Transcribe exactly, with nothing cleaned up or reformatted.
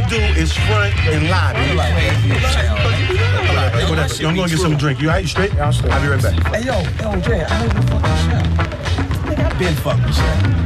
do is front and lie, baby. Whatever. I'm gonna get some drink. You all right? You straight? Yeah, I'm straight. I'll be right back. Hey, yo, yo, Jay, I heard you fucking Chef. Nigga, I been fucking Chef.